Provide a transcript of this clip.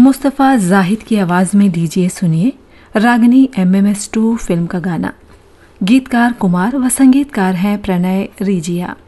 मुस्तफ़ा जाहिद की आवाज़ में दीजिए सुनिए रागिनी MMS2 फिल्म का गाना। गीतकार कुमार व संगीतकार हैं प्रणय रिजिया।